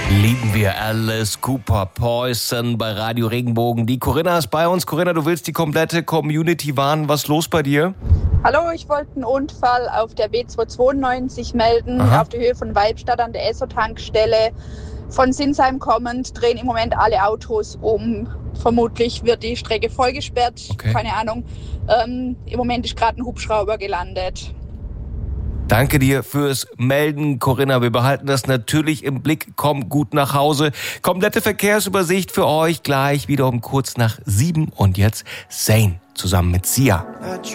Lieben wir Alice Cooper Poison bei Radio Regenbogen. Die Corinna ist bei uns. Corinna, du willst die komplette Community warnen. Was ist los bei dir? Hallo, ich wollte einen Unfall auf der B292 melden, auf der Höhe von Weibstadt an der Esso-Tankstelle. Von Sinsheim kommend drehen im Moment alle Autos um. Vermutlich wird die Strecke voll gesperrt, keine Ahnung. Im Moment ist gerade ein Hubschrauber gelandet. Danke dir fürs Melden, Corinna. Wir behalten das natürlich im Blick. Komm gut nach Hause. Komplette Verkehrsübersicht für euch gleich wieder um kurz nach 7. Und jetzt Zayn zusammen mit Sia.